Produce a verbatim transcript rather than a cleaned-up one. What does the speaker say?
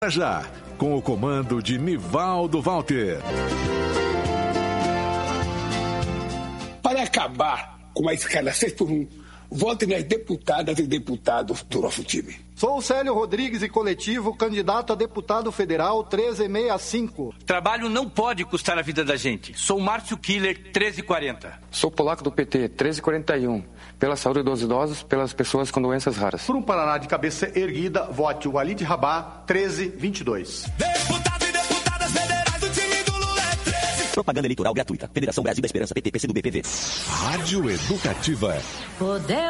Já, com o comando de Nivaldo Walter. Para acabar com a escala seis por um, votem nas deputadas e deputados do nosso time. Sou Célio Rodrigues e coletivo, candidato a deputado federal treze sessenta e cinco. Trabalho não pode custar a vida da gente. Sou Márcio Killer, treze quarenta. Sou polaco do P T, treze quarenta e um. Pela saúde dos idosos, pelas pessoas com doenças raras. Por um Paraná de cabeça erguida, vote o Walid Rabá, treze vinte e dois. Deputado e deputadas federais do time do Lula é treze. Propaganda eleitoral gratuita. Federação Brasil da Esperança, P T, P C do B, P V. Rádio Educativa. Poder